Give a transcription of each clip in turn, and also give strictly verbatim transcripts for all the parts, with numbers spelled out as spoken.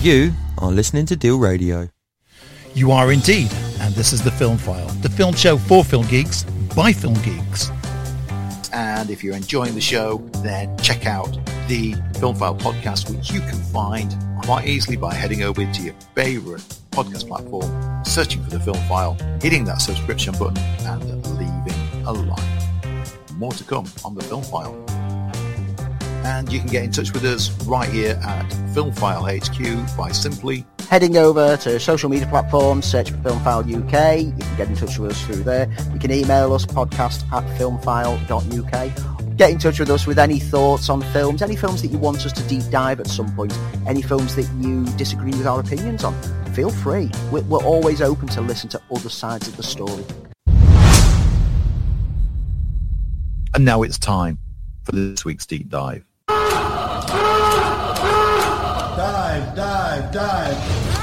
You are listening to Deal Radio. You are indeed, and this is The Film File, the film show for film geeks, by film geeks. And if you're enjoying the show, then check out the Film File podcast, which you can find quite easily by heading over to your favourite podcast platform, searching for The Film File, hitting that subscription button, and leaving a like. More to come on The Film File. And you can get in touch with us right here at Film File H Q by simply heading over to social media platforms, search for Film File U K. You can get in touch with us through there. You can email us, podcast at filmfile dot U K. Get in touch with us with any thoughts on films, any films that you want us to deep dive at some point, any films that you disagree with our opinions on. Feel free. We're, we're always open to listen to other sides of the story. And now it's time for this week's deep dive. Dive, dive, dive.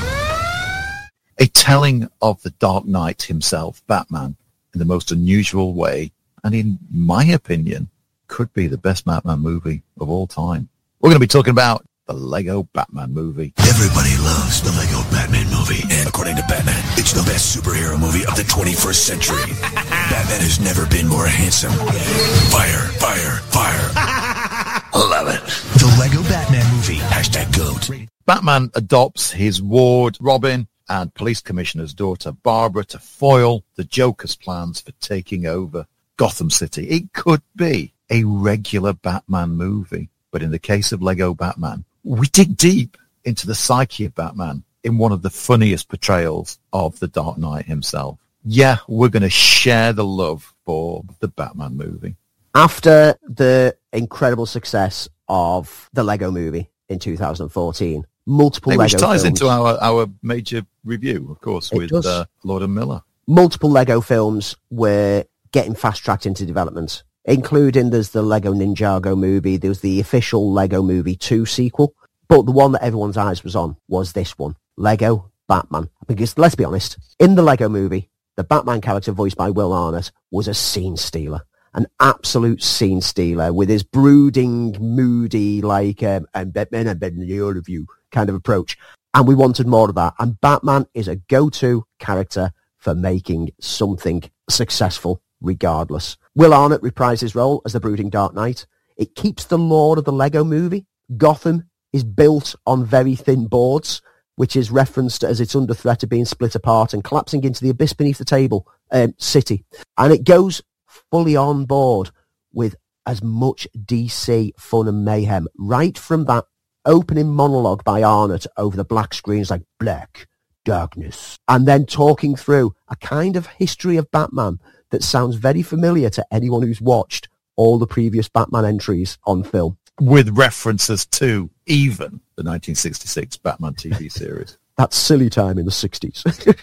A telling of the Dark Knight himself, Batman, in the most unusual way, and in my opinion, could be the best Batman movie of all time. We're going to be talking about the Lego Batman movie. Everybody loves the Lego Batman movie, and according to Batman, it's the best superhero movie of the twenty-first century. Batman has never been more handsome. Fire, fire, fire. Love it. The Lego Batman movie. Hashtag GOAT. Batman adopts his ward, Robin, and police commissioner's daughter, Barbara, to foil the Joker's plans for taking over Gotham City. It could be a regular Batman movie, but in the case of Lego Batman, we dig deep into the psyche of Batman in one of the funniest portrayals of the Dark Knight himself. Yeah, we're going to share the love for the Batman movie. After the incredible success of the Lego movie in two thousand fourteen, multiple hey, Lego which ties films, into our, our major review, of course, It with uh, Lord and Miller. Multiple Lego films were getting fast-tracked into development, including there's the Lego Ninjago movie, there was the official Lego Movie two sequel, but the one that everyone's eyes was on was this one, Lego Batman. Because, let's be honest, in the Lego movie, the Batman character voiced by Will Arnett was a scene stealer. An absolute scene stealer with his brooding, moody, like, um, I'm Batman, I'm better than all of you kind of approach. And we wanted more of that. And Batman is a go-to character for making something successful regardless. Will Arnett reprised his role as the brooding Dark Knight. It keeps the lore of the Lego movie. Gotham is built on very thin boards, which is referenced as it's under threat of being split apart and collapsing into the abyss beneath the table um, city. And it goes fully on board with as much D C fun and mayhem, right from that opening monologue by Arnott over the black screens, like black, darkness, and then talking through a kind of history of Batman that sounds very familiar to anyone who's watched all the previous Batman entries on film. With references to even the nineteen sixty-six Batman T V series. That silly time in the sixties.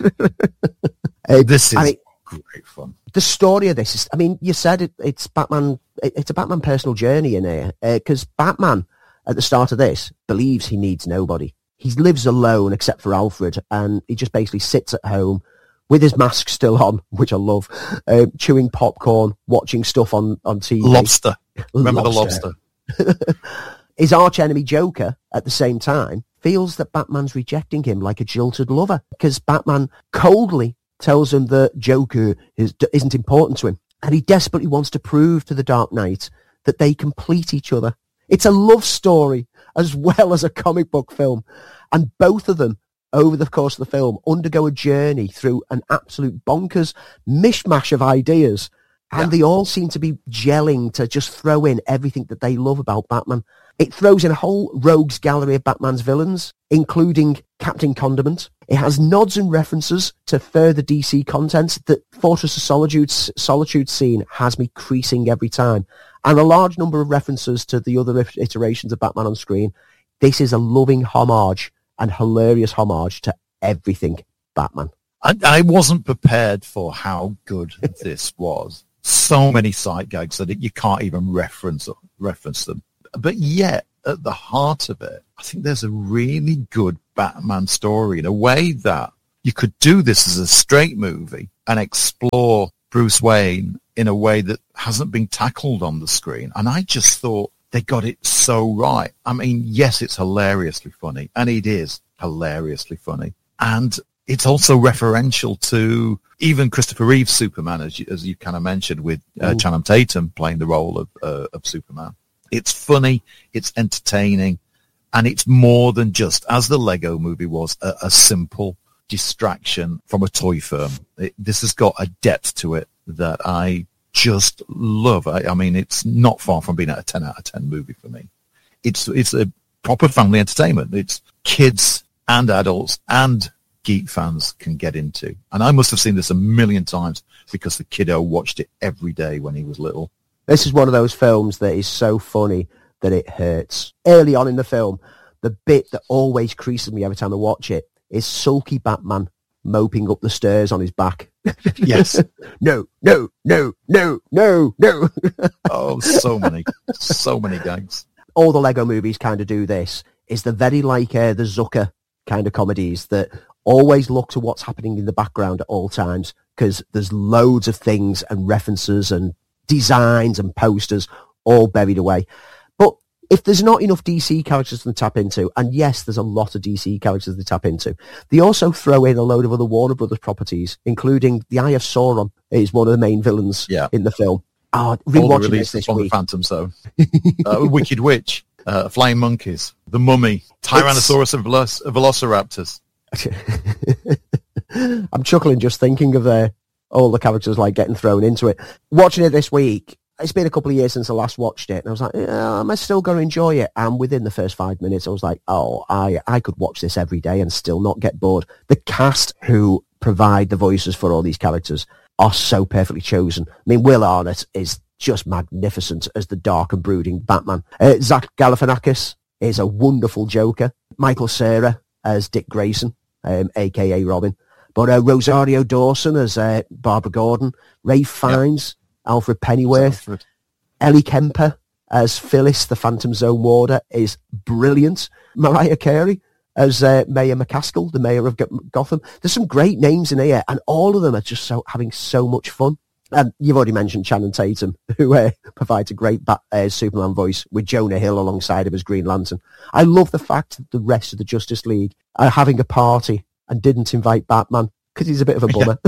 uh, this is it, great fun. The story of this is, I mean, you said it, it's Batman, it, it's a Batman personal journey in here, because uh, Batman, at the start of this, believes he needs nobody. He lives alone except for Alfred, and he just basically sits at home with his mask still on, which I love, uh, chewing popcorn, watching stuff on, on T V. Lobster. Remember Lobster. the lobster? His arch-enemy Joker, at the same time, feels that Batman's rejecting him like a jilted lover, because Batman coldly tells him that Joker is, isn't important to him, and he desperately wants to prove to the Dark Knight that they complete each other. It's a love story as well as a comic book film, and both of them, over the course of the film, undergo a journey through an absolute bonkers mishmash of ideas, and yeah. they all seem to be gelling to just throw in everything that they love about Batman. It throws in a whole rogues gallery of Batman's villains, including Captain Condiment. It has nods and references to further D C content. The Fortress of Solitude, Solitude scene has me creasing every time. And a large number of references to the other iterations of Batman on screen. This is a loving homage and hilarious homage to everything Batman. I, I wasn't prepared for how good this was. So many sight gags that you can't even reference reference them. But yet, at the heart of it, I think there's a really good Batman story in a way that you could do this as a straight movie and explore Bruce Wayne in a way that hasn't been tackled on the screen. And I just thought they got it so right. I mean, yes, it's hilariously funny, and it is. hilariously funny. And it's also referential to even Christopher Reeve's Superman, as you, as you kind of mentioned, with uh, Channing Tatum playing the role of, uh, of Superman. It's funny, it's entertaining, and it's more than just, as the Lego movie was, a, a simple distraction from a toy firm. It, this has got a depth to it that I just love. I, I mean, it's not far from being a ten out of ten movie for me. It's it's a proper family entertainment. It's kids and adults and geek fans can get into. And I must have seen this a million times because the kiddo watched it every day when he was little. This is one of those films that is so funny that it hurts. Early on in the film, the bit that always creases me every time I watch it is sulky Batman moping up the stairs on his back. Yes. no, no, no, no, no, no. Oh, so many, so many gags. All the Lego movies kind of do this. Is the very like uh, the Zucker kind of comedies that always look to what's happening in the background at all times because there's loads of things and references and designs and posters all buried away. But if there's not enough D C characters to tap into, and yes, there's a lot of D C characters to tap into, they also throw in a load of other Warner Brothers properties, including the Eye of Sauron is one of the main villains yeah. in the film. Oh, rewatching this this from week. The Phantom Zone, uh, Wicked Witch, uh, Flying Monkeys, The Mummy, Tyrannosaurus and Veloc- Velociraptors. I'm chuckling just thinking of uh, all the characters like getting thrown into it. Watching it this week, it's been a couple of years since I last watched it, and I was like, yeah, am I still going to enjoy it? And within the first five minutes, I was like, oh, I, I could watch this every day and still not get bored. The cast who provide the voices for all these characters are so perfectly chosen. I mean, Will Arnett is just magnificent as the dark and brooding Batman. Uh, Zach Galifianakis is a wonderful Joker. Michael Cera as Dick Grayson, um, a k a. Robin. But uh, Rosario Dawson as uh, Barbara Gordon. Ralph Fiennes, yep. Alfred Pennyworth. Alfred. Ellie Kemper as Phyllis, the Phantom Zone warder, is brilliant. Mariah Carey as uh, Mayor McCaskill, the mayor of G- Gotham. There's some great names in here, and all of them are just so having so much fun. And you've already mentioned Channing Tatum, who uh, provides a great Bat- uh, Superman voice with Jonah Hill alongside him as Green Lantern. I love the fact that the rest of the Justice League are having a party and didn't invite Batman because he's a bit of a bummer.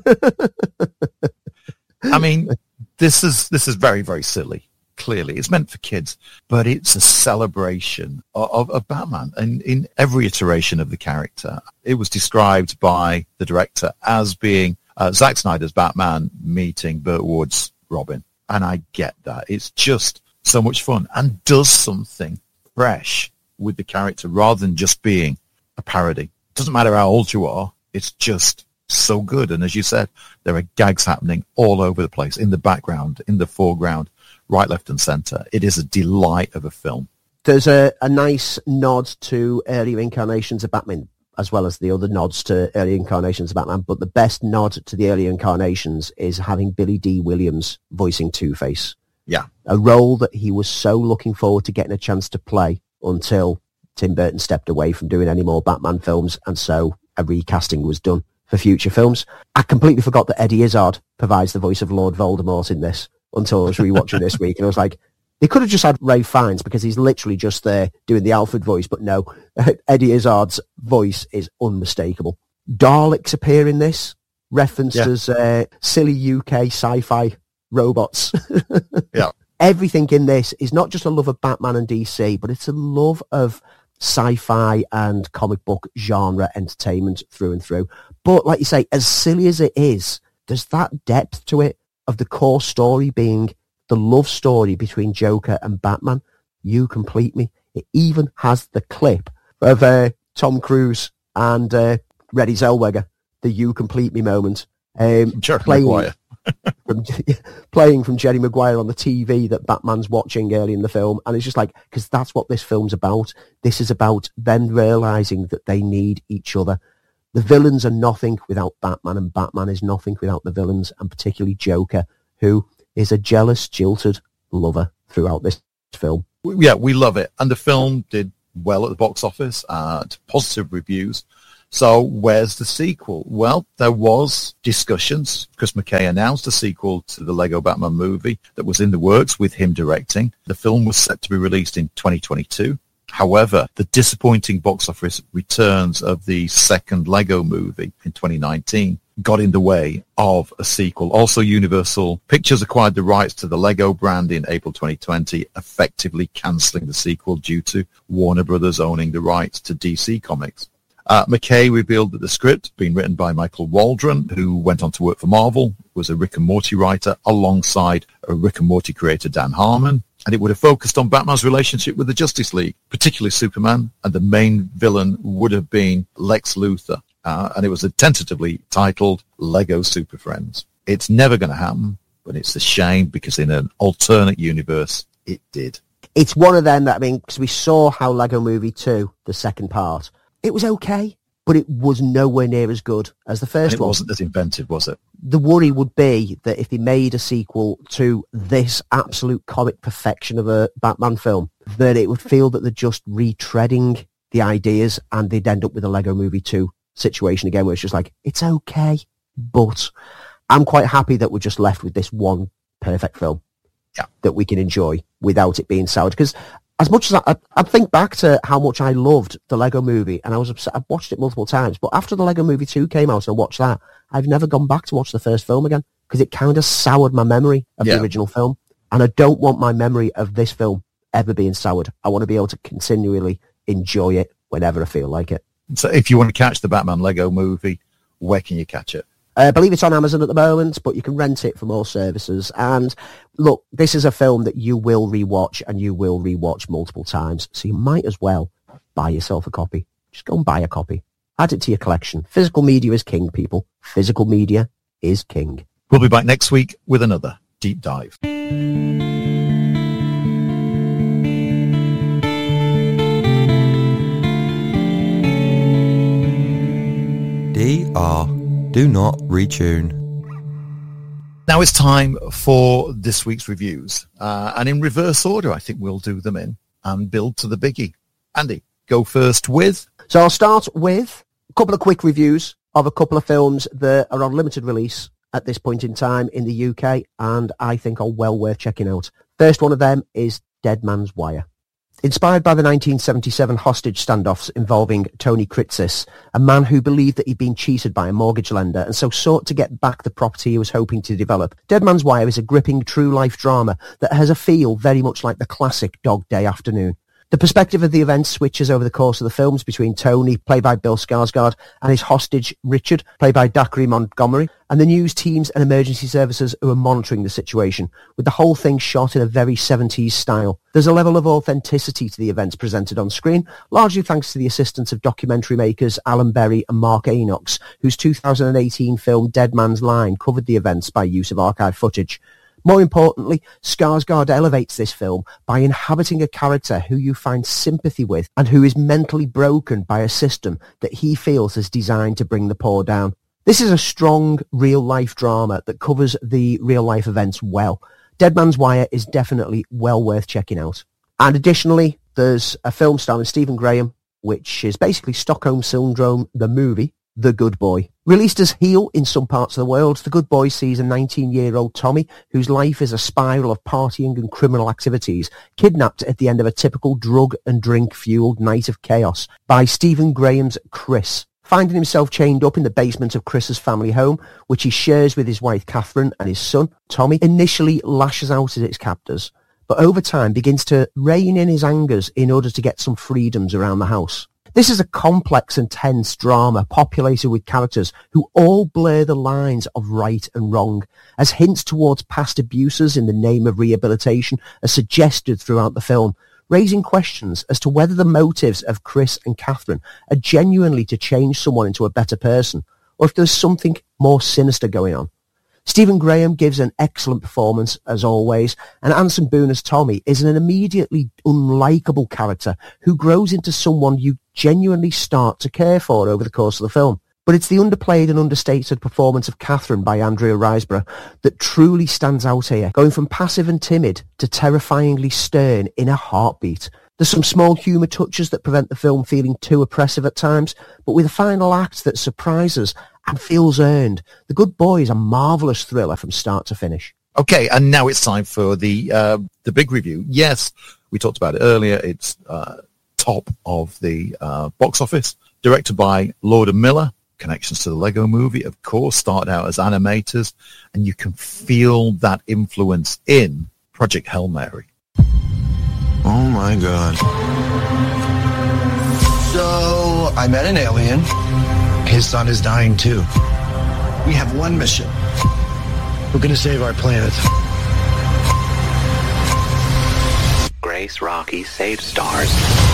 Yeah. I mean, this is this is very, very silly. Clearly, it's meant for kids, but it's a celebration of, of, of Batman. And in every iteration of the character, it was described by the director as being uh, Zack Snyder's Batman meeting Burt Ward's Robin. And I get that. It's just so much fun and does something fresh with the character rather than just being a parody. Doesn't matter how old you are. It's just so good. And as you said, there are gags happening all over the place, in the background, in the foreground, right, left and centre. It is a delight of a film. There's a, a nice nod to earlier incarnations of Batman, as well as the other nods to earlier incarnations of Batman. But the best nod to the earlier incarnations is having Billy D. Williams voicing Two-Face. Yeah. A role that he was so looking forward to getting a chance to play until Tim Burton stepped away from doing any more Batman films, and so a recasting was done for future films. I completely forgot that Eddie Izzard provides the voice of Lord Voldemort in this until I was rewatching this week, and I was like, they could have just had Ralph Fiennes because he's literally just there doing the Alfred voice, but no, Eddie Izzard's voice is unmistakable. Daleks appear in this, referenced yeah. as uh, silly U K sci-fi robots. Yeah. Everything in this is not just a love of Batman and D C, but it's a love of sci-fi and comic book genre entertainment through and through. But like you say, as silly as it is, there's that depth to it of the core story being the love story between Joker and Batman. You complete me. It even has the clip of uh, Tom Cruise and uh, Renée Zellweger, the you complete me moment. Um, Jerry playing, Maguire. from, playing from Jerry Maguire on the T V that Batman's watching early in the film. And it's just like, because that's what this film's about. This is about them realising that they need each other. The villains are nothing without Batman, and Batman is nothing without the villains, and particularly Joker, who is a jealous, jilted lover throughout this film. Yeah, we love it. And the film did well at the box office, uh, positive reviews. So where's the sequel? Well, there was discussions. Chris McKay announced a sequel to the Lego Batman movie that was in the works with him directing. The film was set to be released in twenty twenty-two. However, the disappointing box office returns of the second Lego movie in twenty nineteen got in the way of a sequel. Also, Universal Pictures acquired the rights to the Lego brand in April twenty twenty, effectively cancelling the sequel due to Warner Brothers owning the rights to D C Comics. Uh, McKay revealed that the script, being written by Michael Waldron, who went on to work for Marvel, was a Rick and Morty writer alongside a Rick and Morty creator Dan Harmon, and it would have focused on Batman's relationship with the Justice League, particularly Superman, and the main villain would have been Lex Luthor, uh, and it was tentatively titled Lego Super Friends. It's never going to happen, but it's a shame because in an alternate universe, it did. It's one of them that, I mean, because we saw how Lego Movie two, the second part, it was okay, but it was nowhere near as good as the first and it one. It wasn't as inventive, was it? The worry would be that if they made a sequel to this absolute comic perfection of a Batman film, that it would feel that they're just retreading the ideas and they'd end up with a Lego Movie two situation again where it's just like, it's okay, but I'm quite happy that we're just left with this one perfect film yeah. that we can enjoy without it being soured. Because as much as I, I think back to how much I loved the Lego Movie, and I was upset, I've watched it multiple times, but after the Lego Movie two came out and I watched that, I've never gone back to watch the first film again, because it kind of soured my memory of yeah. the original film, and I don't want my memory of this film ever being soured. I want to be able to continually enjoy it whenever I feel like it. So if you want to catch the Batman Lego Movie, where can you catch it? I believe it's on Amazon at the moment, but you can rent it from all services. And look, this is a film that you will rewatch and you will rewatch multiple times. So you might as well buy yourself a copy. Just go and buy a copy. Add it to your collection. Physical media is king, people. Physical media is king. We'll be back next week with another deep dive. D R Do not retune. Now it's time for this week's reviews. Uh, and in reverse order, I think we'll do them in and build to the biggie. Andy, go first with... So I'll start with a couple of quick reviews of a couple of films that are on limited release at this point in time in the U K and I think are well worth checking out. First one of them is Dead Man's Wire. Inspired by the nineteen seventy-seven hostage standoffs involving Tony Kritzis, a man who believed that he'd been cheated by a mortgage lender and so sought to get back the property he was hoping to develop, Dead Man's Wire is a gripping true-life drama that has a feel very much like the classic Dog Day Afternoon. The perspective of the events switches over the course of the films between Tony, played by Bill Skarsgård, and his hostage, Richard, played by Dacre Montgomery, and the news teams and emergency services who are monitoring the situation, with the whole thing shot in a very seventies style. There's a level of authenticity to the events presented on screen, largely thanks to the assistance of documentary makers Alan Berry and Mark Enochs, whose two thousand eighteen film Dead Man's Line covered the events by use of archive footage. More importantly, Skarsgård elevates this film by inhabiting a character who you find sympathy with and who is mentally broken by a system that he feels is designed to bring the poor down. This is a strong, real-life drama that covers the real-life events well. Dead Man's Wire is definitely well worth checking out. And additionally, there's a film starring Stephen Graham, which is basically Stockholm Syndrome, the movie, The Good Boy. Released as heel in some parts of the world, The Good Boy sees a nineteen-year-old Tommy, whose life is a spiral of partying and criminal activities, kidnapped at the end of a typical drug and drink-fueled night of chaos by Stephen Graham's Chris. Finding himself chained up in the basement of Chris's family home, which he shares with his wife Catherine and his son, Tommy initially lashes out at its captors, but over time begins to rein in his angers in order to get some freedoms around the house. This is a complex and tense drama populated with characters who all blur the lines of right and wrong, as hints towards past abuses in the name of rehabilitation are suggested throughout the film, raising questions as to whether the motives of Chris and Catherine are genuinely to change someone into a better person, or if there's something more sinister going on. Stephen Graham gives an excellent performance, as always, and Anson Boone as Tommy is an immediately unlikable character who grows into someone you genuinely start to care for over the course of the film. But it's the underplayed and understated performance of Catherine by Andrea Riseborough that truly stands out here, going from passive and timid to terrifyingly stern in a heartbeat. There's some small humour touches that prevent the film feeling too oppressive at times, but with a final act that surprises and feels earned, The Good Boy is a marvellous thriller from start to finish. Okay, and now it's time for the uh, the big review. Yes, we talked about it earlier. It's uh, top of the uh, box office. Directed by Lord and Miller. Connections to the Lego Movie, of course, started out as animators, and you can feel that influence in Project Hail Mary. Oh my God. So, I met an alien. His son is dying too. We have one mission. We're gonna save our planet. Grace, Rocky, save stars.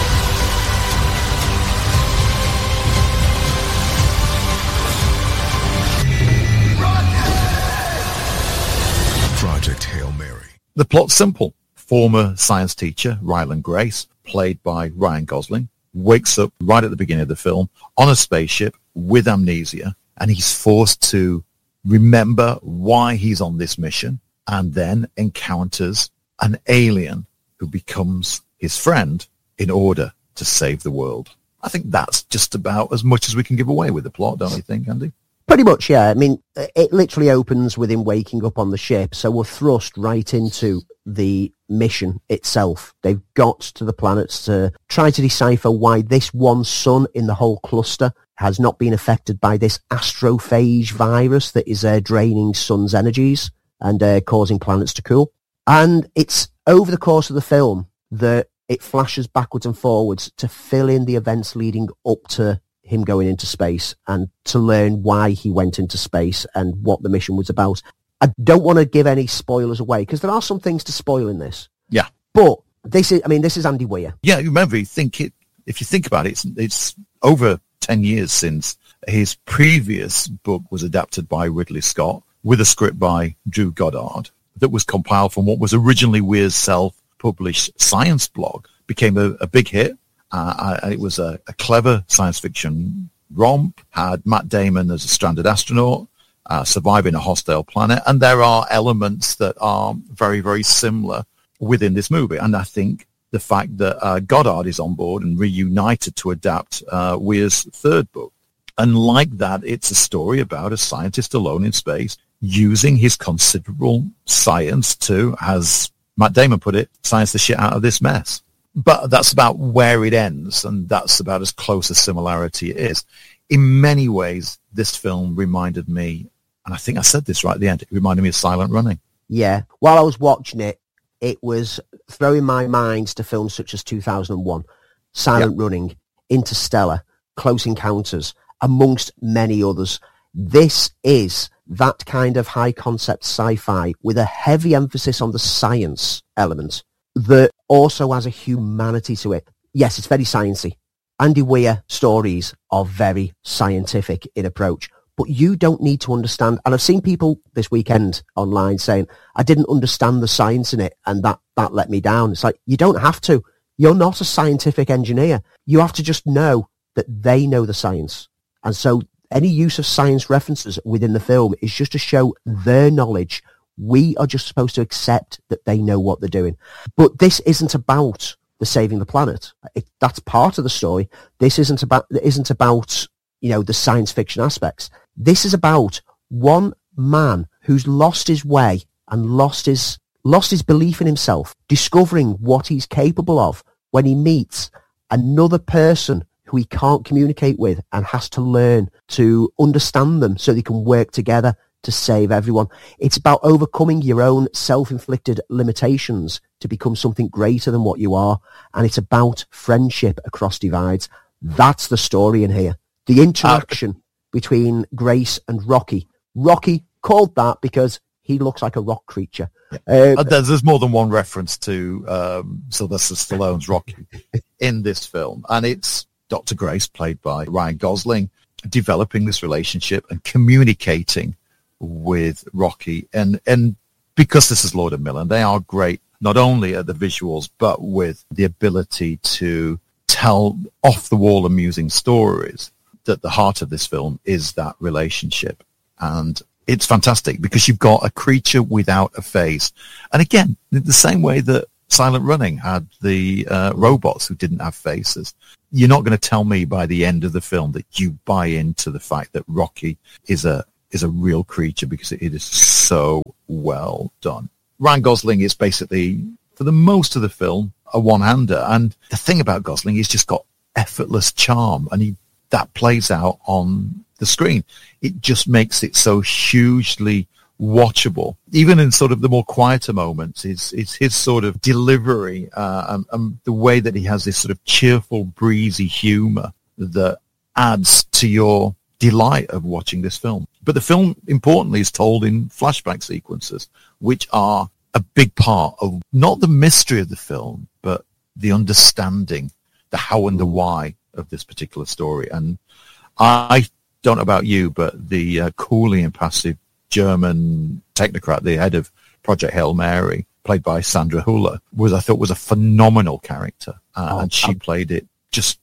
Project Hail Mary. The plot's simple. Former science teacher Ryland Grace, played by Ryan Gosling, wakes up right at the beginning of the film on a spaceship with amnesia, and he's forced to remember why he's on this mission, and then encounters an alien who becomes his friend in order to save the world. I think that's just about as much as we can give away with the plot, don't you think, Andy? Pretty much, yeah. I mean, it literally opens with him waking up on the ship, so we're thrust right into the mission itself. They've got to the planets to try to decipher why this one sun in the whole cluster has not been affected by this astrophage virus that is uh, draining sun's energies and uh, causing planets to cool. And it's over the course of the film that it flashes backwards and forwards to fill in the events leading up to him going into space and to learn why he went into space and what the mission was about. I don't want to give any spoilers away because there are some things to spoil in this. Yeah. But this is, I mean, this is Andy Weir. Yeah, remember, you think it, if you think about it, it's, it's over ten years since his previous book was adapted by Ridley Scott with a script by Drew Goddard that was compiled from what was originally Weir's self-published science blog, became a, a big hit. Uh, it was a, a clever science fiction romp, had Matt Damon as a stranded astronaut, uh, surviving a hostile planet, and there are elements that are very, very similar within this movie. And I think the fact that uh, Goddard is on board and reunited to adapt uh, Weir's third book. And like that, it's a story about a scientist alone in space using his considerable science to, as Matt Damon put it, science the shit out of this mess. But that's about where it ends, and that's about as close a similarity it is. In many ways, this film reminded me, and I think I said this right at the end, it reminded me of Silent Running. Yeah. While I was watching it, it was throwing my mind to films such as two thousand one, Silent yeah. Running, Interstellar, Close Encounters, amongst many others. This is that kind of high-concept sci-fi with a heavy emphasis on the science element that also has a humanity to it. Yes, it's very sciencey. Andy Weir stories are very scientific in approach, but you don't need to understand. And I've seen people this weekend online saying, I didn't understand the science in it, and that, that let me down. It's like, you don't have to. You're not a scientific engineer. You have to just know that they know the science. And so any use of science references within the film is just to show their knowledge. We are just supposed to accept that they know what they're doing. But this isn't about the saving the planet. It, that's part of the story. This isn't about, isn't about, you know, the science fiction aspects. This is about one man who's lost his way and lost his, lost his belief in himself, discovering what he's capable of when he meets another person who he can't communicate with and has to learn to understand them so they can work together to save everyone. It's about overcoming your own self-inflicted limitations to become something greater than what you are. And it's about friendship across divides. That's the story in here. The interaction uh, between Grace and Rocky. Rocky called that because he looks like a rock creature. Yeah. Uh, there's, there's more than one reference to um, Sylvester Stallone's Rocky in this film. And it's Doctor Grace, played by Ryan Gosling, developing this relationship and communicating with Rocky. And and because this is Lord and Miller, they are great, not only at the visuals, but with the ability to tell off-the-wall amusing stories. That the heart of this film is that relationship. And it's fantastic because you've got a creature without a face. And again, the same way that Silent Running had the uh, robots who didn't have faces. You're not going to tell me by the end of the film that you buy into the fact that Rocky is a is a real creature because it is so well done. Ryan Gosling is basically for the most of the film, a one-hander. And the thing about Gosling, he's just got effortless charm, and he that plays out on the screen. It just makes it so hugely watchable. Even in sort of the more quieter moments, it's, it's his sort of delivery uh, and, and the way that he has this sort of cheerful, breezy humour that adds to your delight of watching this film. But the film, importantly, is told in flashback sequences, which are a big part of not the mystery of the film, but the understanding, the how and the why of this particular story. And I don't know about you, but the uh, coolly impassive German technocrat, the head of Project Hail Mary, played by Sandra Hüller, was, I thought, was a phenomenal character. Uh, oh, and she I'm, played it just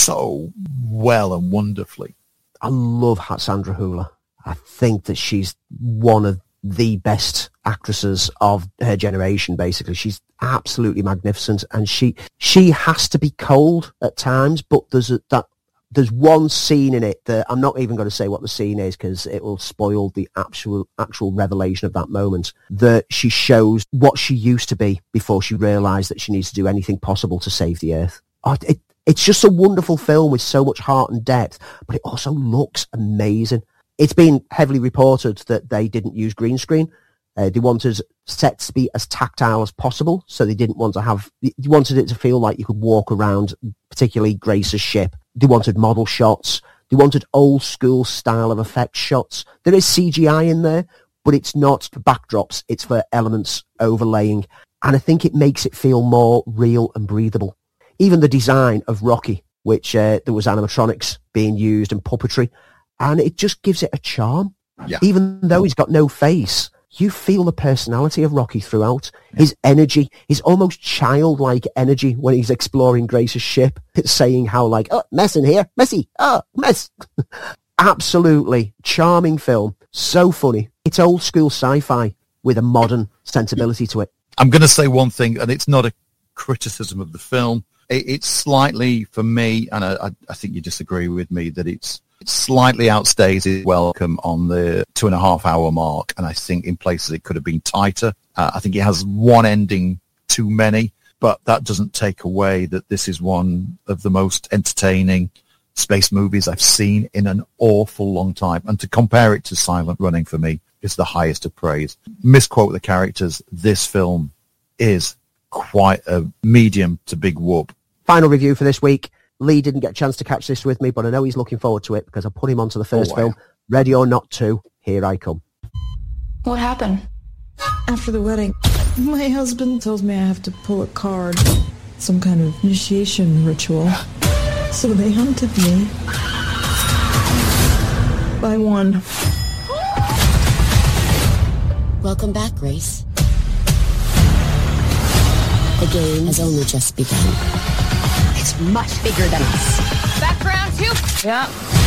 so well and wonderfully. I love Sandra Hüller. I think that she's one of the best actresses of her generation, basically. She's absolutely magnificent, and she she has to be cold at times, but there's a, that there's one scene in it that I'm not even going to say what the scene is because it will spoil the actual actual revelation of that moment, that she shows what she used to be before she realised that she needs to do anything possible to save the Earth. Oh, it, it's just a wonderful film with so much heart and depth, but it also looks amazing. It's been heavily reported that they didn't use green screen. Uh, they wanted sets to be as tactile as possible, so they didn't want to have... They wanted it to feel like you could walk around, particularly Grace's ship. They wanted model shots. They wanted old-school style of effect shots. There is C G I in there, but it's not for backdrops. It's for elements overlaying. And I think it makes it feel more real and breathable. Even the design of Rocky, which uh, there was animatronics being used and puppetry, and it just gives it a charm. Yeah. Even though he's got no face, you feel the personality of Rocky throughout. Yeah. His energy, his almost childlike energy when he's exploring Grace's ship, saying how like, oh, mess in here, messy, oh, mess. Absolutely charming film. So funny. It's old school sci-fi with a modern sensibility to it. I'm going to say one thing, and it's not a criticism of the film. It, it's slightly, for me, and I, I think you disagree with me, that it's It slightly outstays its welcome on the two and a half hour mark, and I think in places it could have been tighter. Uh, I think it has one ending too many, but that doesn't take away that this is one of the most entertaining space movies I've seen in an awful long time. And to compare it to Silent Running, for me, is the highest of praise. Misquote the characters, this film is quite a medium to big whoop. Final review for this week. Lee didn't get a chance to catch this with me, but I know he's looking forward to it because I put him onto the first oh, wow. film. Ready or Not two, here I come. What happened? After the wedding, my husband tells me I have to pull a card. Some kind of initiation ritual. So they hunted me. By one. Welcome back, Grace. The game has only just begun. It's much bigger than us. Back round two? Yeah.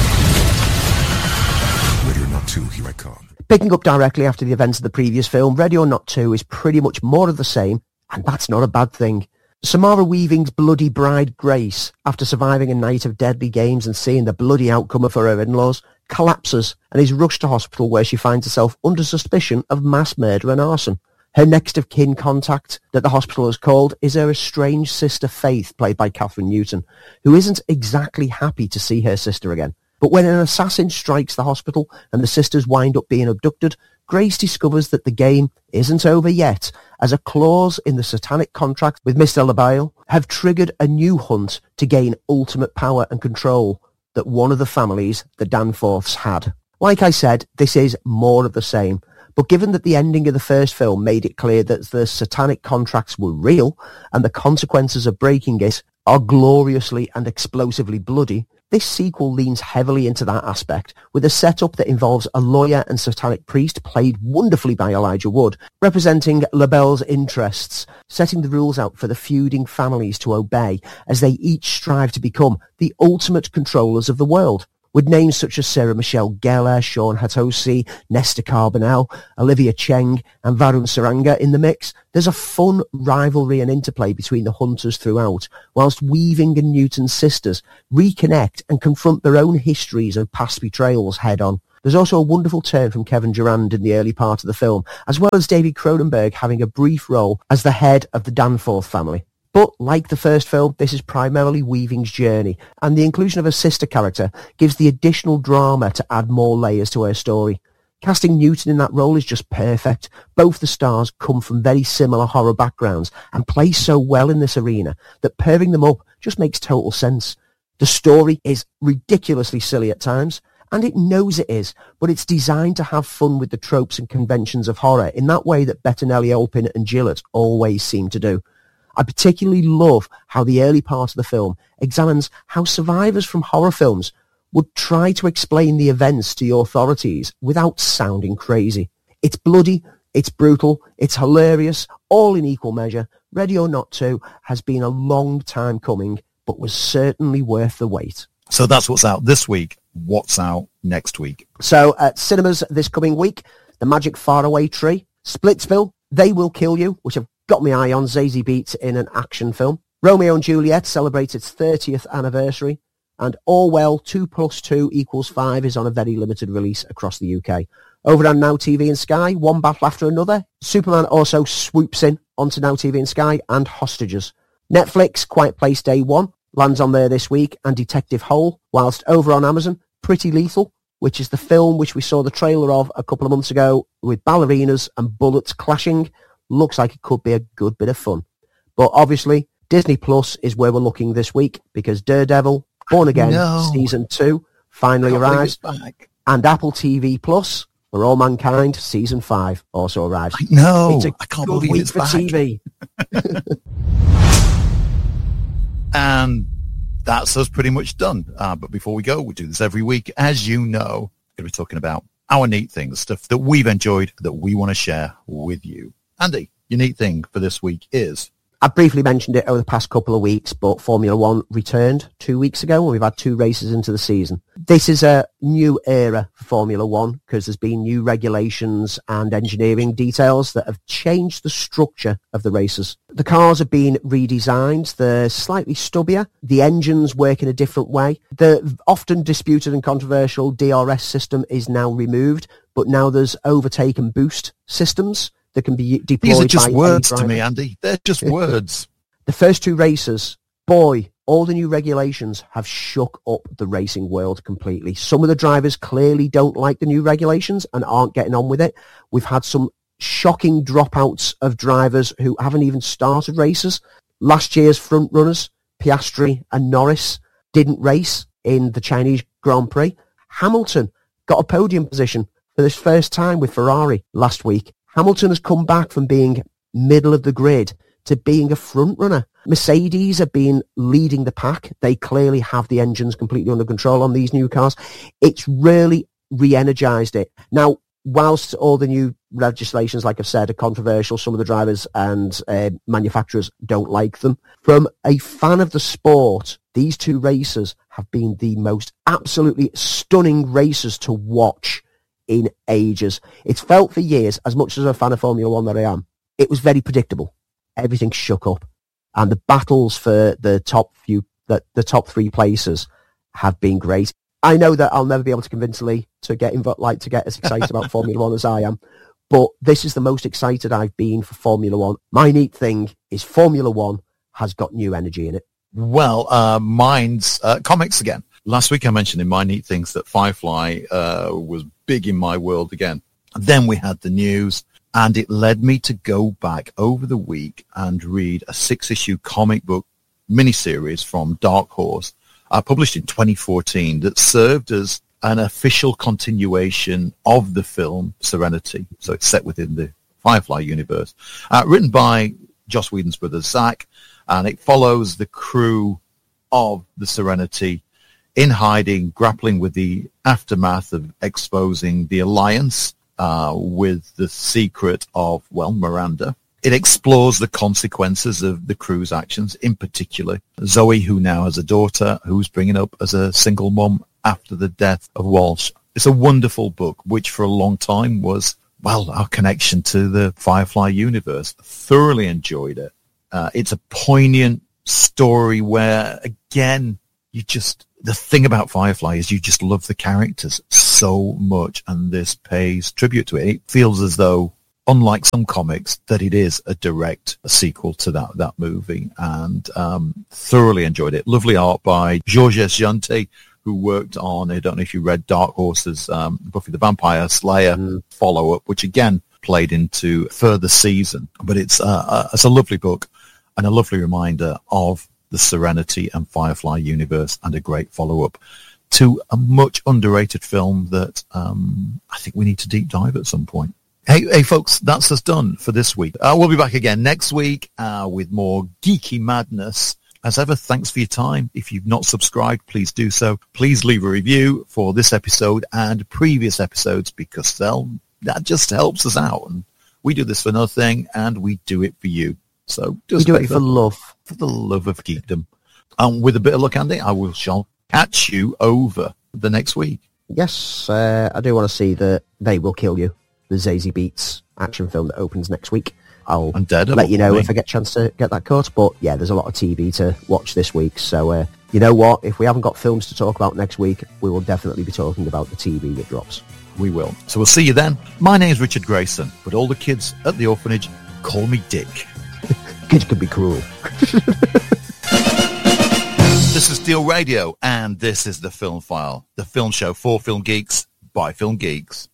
Ready or Not two, here I come. Picking up directly after the events of the previous film, Ready or Not two is pretty much more of the same, and that's not a bad thing. Samara Weaving's bloody bride, Grace, after surviving a night of deadly games and seeing the bloody outcome for her in-laws, collapses and is rushed to hospital where she finds herself under suspicion of mass murder and arson. Her next of kin contact that the hospital has called is her estranged sister Faith, played by Catherine Newton, who isn't exactly happy to see her sister again. But when an assassin strikes the hospital and the sisters wind up being abducted, Grace discovers that the game isn't over yet, as a clause in the satanic contract with Mister LaBelle have triggered a new hunt to gain ultimate power and control that one of the families, the Danforths, had. Like I said, this is more of the same. But given that the ending of the first film made it clear that the satanic contracts were real and the consequences of breaking it are gloriously and explosively bloody, this sequel leans heavily into that aspect, with a setup that involves a lawyer and satanic priest, played wonderfully by Elijah Wood, representing LaBelle's interests, setting the rules out for the feuding families to obey as they each strive to become the ultimate controllers of the world. With names such as Sarah Michelle Gellar, Sean Hatosy, Nesta Carbonell, Olivia Cheng and Varun Saranga in the mix, there's a fun rivalry and interplay between the hunters throughout, whilst Weaving and Newton's sisters reconnect and confront their own histories of past betrayals head-on. There's also a wonderful turn from Kevin Durand in the early part of the film, as well as David Cronenberg having a brief role as the head of the Danforth family. But like the first film, this is primarily Weaving's journey, and the inclusion of a sister character gives the additional drama to add more layers to her story. Casting Newton in that role is just perfect. Both the stars come from very similar horror backgrounds and play so well in this arena that pairing them up just makes total sense. The story is ridiculously silly at times, and it knows it is, but it's designed to have fun with the tropes and conventions of horror in that way that Bettinelli, Olpin and Gillett always seem to do. I particularly love how the early part of the film examines how survivors from horror films would try to explain the events to the authorities without sounding crazy. It's bloody, it's brutal, it's hilarious, all in equal measure. Ready or Not To has been a long time coming, but was certainly worth the wait. So that's what's out this week. What's out next week? So at cinemas this coming week, The Magic Faraway Tree, Splitsville, They Will Kill You, which I've got my eye on, Zazie Beetz in an action film. Romeo and Juliet celebrates its thirtieth anniversary. And Orwell two plus two equals five is on a very limited release across the U K. Over on Now T V and Sky, one battle after another. Superman also swoops in onto Now T V and Sky, and Hostages. Netflix, Quiet Place Day One, lands on there this week, and Detective Hole, whilst over on Amazon, Pretty Lethal, which is the film which we saw the trailer of a couple of months ago with ballerinas and bullets clashing, looks like it could be a good bit of fun. But obviously, Disney Plus is where we're looking this week, because Daredevil, Born Again, no. Season two finally arrives, and Apple T V Plus, For All Mankind, Season five also arrives. No, it's a I can't good believe week it's for back. T V. And that's us pretty much done. Uh, but before we go, we do this every week. As you know, we're going to be talking about our neat things, stuff that we've enjoyed that we want to share with you. Andy, your neat thing for this week is... I briefly mentioned it over the past couple of weeks, but Formula One returned two weeks ago, and we've had two races into the season. This is a new era for Formula One because there's been new regulations and engineering details that have changed the structure of the races. The cars have been redesigned. They're slightly stubbier. The engines work in a different way. The often disputed and controversial D R S system is now removed, but now there's overtake and boost systems that can be deployed. These are just by words any to me, driver. Andy. They're just words. The first two races, boy, all the new regulations have shook up the racing world completely. Some of the drivers clearly don't like the new regulations and aren't getting on with it. We've had some shocking dropouts of drivers who haven't even started races. Last year's front runners, Piastri and Norris, didn't race in the Chinese Grand Prix. Hamilton got a podium position for this first time with Ferrari last week. Hamilton has come back from being middle of the grid to being a front runner. Mercedes have been leading the pack. They clearly have the engines completely under control on these new cars. It's really re-energized it. Now, whilst all the new legislations, like I've said, are controversial, some of the drivers and uh, manufacturers don't like them. From a fan of the sport, these two races have been the most absolutely stunning races to watch in ages. It's felt for years, as much as a fan of Formula One that I am, it was very predictable. Everything shook up, and the battles for the top few, the, the top three places have been great. I know that I'll never be able to convince Lee to get inv- like to get as excited about Formula One as I am, but this is the most excited I've been for Formula One. My neat thing is Formula One has got new energy in it. Well, uh, mine's uh, comics again. Last week I mentioned in my neat things that Firefly uh, was big in my world again. Then we had the news, and it led me to go back over the week and read a six-issue comic book miniseries from Dark Horse, uh, published in twenty fourteen, that served as an official continuation of the film Serenity. So it's set within the Firefly universe. Uh, written by Joss Whedon's brother Zach, and it follows the crew of the Serenity in hiding, grappling with the aftermath of exposing the Alliance uh, with the secret of, well, Miranda. It explores the consequences of the crew's actions, in particular Zoe, who now has a daughter who's bringing up as a single mom after the death of Walsh. It's a wonderful book, which for a long time was, well, our connection to the Firefly universe. Thoroughly enjoyed it. Uh, it's a poignant story where, again, you just... The thing about Firefly is you just love the characters so much, and this pays tribute to it. It feels as though, unlike some comics, that it is a direct sequel to that that movie, and um, thoroughly enjoyed it. Lovely art by Georges Jeanty, who worked on, I don't know if you read Dark Horse's um, Buffy the Vampire Slayer mm. follow-up, which again played into further season. But it's, uh, uh, it's a lovely book and a lovely reminder of the Serenity and Firefly universe, and a great follow-up to a much underrated film that um, I think we need to deep dive at some point. Hey, hey, folks, that's us done for this week. Uh, we'll be back again next week uh, with more geeky madness. As ever, thanks for your time. If you've not subscribed, please do so. Please leave a review for this episode and previous episodes, because they'll, that just helps us out. And we do this for nothing, and we do it for you. So just we do it for love. For the love of geekdom. And with a bit of luck, Andy, I will shall catch you over the next week. Yes, uh, I do want to see the They Will Kill You, the Zazie Beetz action film that opens next week. I'll let you know if I get a chance to get that cut. But yeah, there's a lot of T V to watch this week. So uh, you know what? If we haven't got films to talk about next week, we will definitely be talking about the T V that drops. We will. So we'll see you then. My name's Richard Grayson, but all the kids at the orphanage call me Dick. Kids can be cruel. This is Steel Radio, and this is The Film File, the film show for film geeks by film geeks.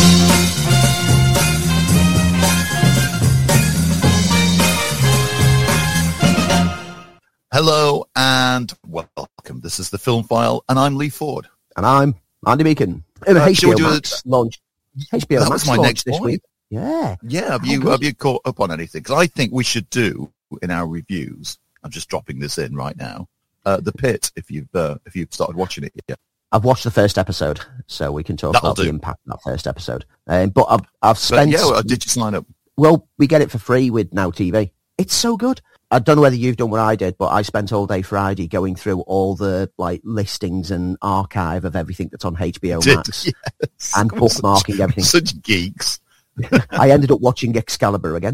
Hello and welcome. This is The Film File, and I'm Lee Ford. And I'm Andy Beacon. Uh, uh, H B O Max launch. H B O that Max was my next this point. week. Yeah. Yeah, have Oh, you good. have you caught up on anything? Because I think we should do in our reviews, I'm just dropping this in right now, uh, The Pit, if you've, uh, if you've started watching it yet. I've watched the first episode, so we can talk That'll about do. the impact of that first episode. Um, but I've, I've But spent... yeah, well, did you sign up? Well, we get it for free with Now T V. It's so good. I don't know whether you've done what I did, but I spent all day Friday going through all the like listings and archive of everything that's on H B O Did, Max yes. and bookmarking such, everything. Such geeks. I ended up watching Excalibur again,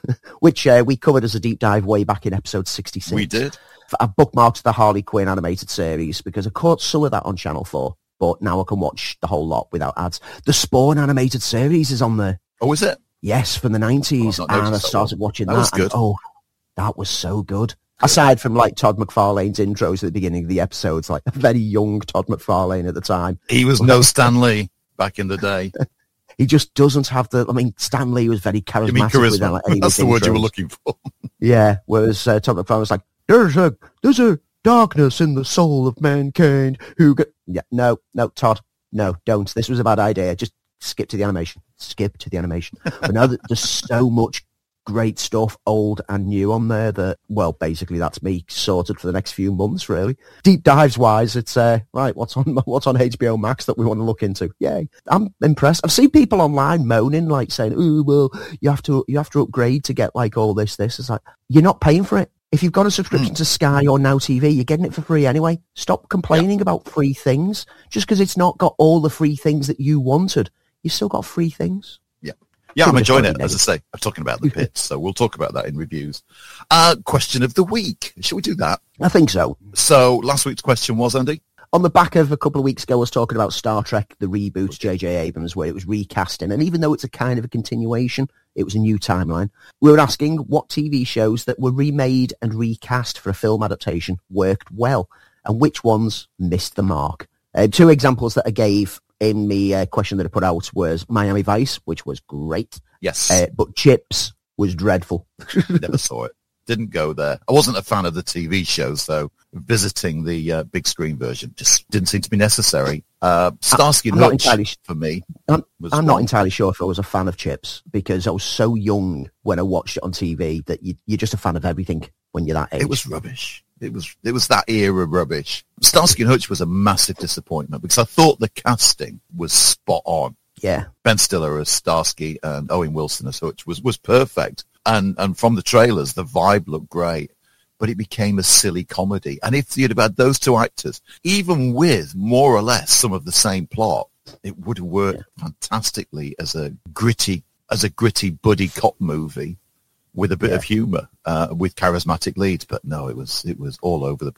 which uh, we covered as a deep dive way back in episode sixty-six. We did. I've bookmarked the Harley Quinn animated series because I caught some of that on Channel four, but now I can watch the whole lot without ads. The Spawn animated series is on there. Oh, is it? Yes, from the nineties, Oh, I've not and I noticed that started one. watching That that. was and, good. oh, that was so good. Aside from like Todd McFarlane's intros at the beginning of the episodes, like a very young Todd McFarlane at the time. He was no Stan Lee back in the day. He just doesn't have the. I mean, Stan Lee was very charismatic. You mean with, charisma? like, any of That's his the word you were intros. looking for. Yeah, whereas uh, Todd McFarlane was like, "There's a there's a darkness in the soul of mankind who." Go-. Yeah, no, no, Todd, no, don't. This was a bad idea. Just skip to the animation. Skip to the animation. But now that there's so much great stuff, old and new, on there that, well, basically that's me sorted for the next few months, really. Deep dives wise, it's uh, right. What's on what's on H B O Max that we want to look into? Yay! I'm impressed. I've seen people online moaning, like saying, "Oh, well, you have to you have to upgrade to get like all this this." It's like, you're not paying for it. If you've got a subscription Mm. to Sky or Now T V, you're getting it for free anyway. Stop complaining about free things just because it's not got all the free things that you wanted. You've still got free things. Yeah, yeah, I'm Shouldn't enjoying be it. As I say, I'm talking about The Pit, so we'll talk about that in reviews. Uh, question of the week. Shall we do that? I think so. So last week's question was, Andy? On the back of a couple of weeks ago, I was talking about Star Trek, the reboot, J J Abrams, where it was recasting. And even though it's a kind of a continuation, it was a new timeline. We were asking what T V shows that were remade and recast for a film adaptation worked well, and which ones missed the mark. Uh, two examples that I gave in the uh, question that I put out was Miami Vice, which was great. Yes. Uh, but Chips was dreadful. Never saw it. Didn't go there. I wasn't a fan of the T V show, so visiting the uh, big screen version just didn't seem to be necessary. Uh, Starsky and I'm not Hutch, entirely sh- for me, I'm, was I'm not one. entirely sure if I was a fan of Chips because I was so young when I watched it on T V that you, you're just a fan of everything when you're that age. It was rubbish. It was it was that era rubbish. Starsky and Hutch was a massive disappointment because I thought the casting was spot on. Yeah. Ben Stiller as Starsky and Owen Wilson as Hutch was, was perfect. And and from the trailers, the vibe looked great. But it became a silly comedy. And if you'd have had those two actors, even with more or less some of the same plot, it would have worked yeah. fantastically as a gritty as a gritty buddy cop movie with a bit yeah. of humour, uh, with charismatic leads. But no, it was it was all over the place.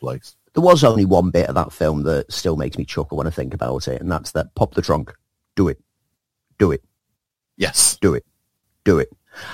There was only one bit of that film that still makes me chuckle when I think about it, and that's that pop the trunk, do it, do it, Yes. do it, do it.